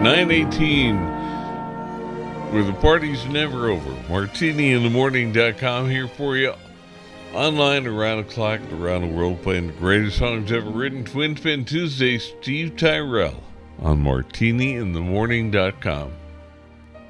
9:18, where the party's never over. MartiniInTheMorning.com here for you. Online around the clock and around the world, playing the greatest songs ever written. Twin Spin Tuesday, Steve Tyrell on MartiniInTheMorning.com.